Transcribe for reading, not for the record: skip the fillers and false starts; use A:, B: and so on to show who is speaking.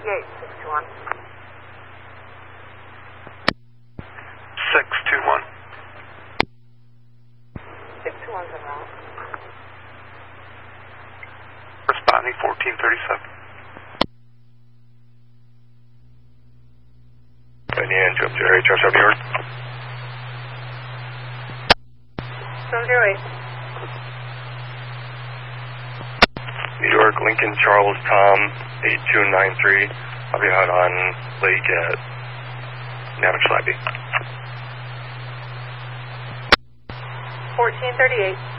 A: 621.
B: 621.
A: 621's en route.
B: Responding 1437.
C: Indiana, jump to HSW, New York.
A: 708.
C: New York, Lincoln, Charles, Tom, 8293. I'll be out on Lake at Navajo.
A: 1438.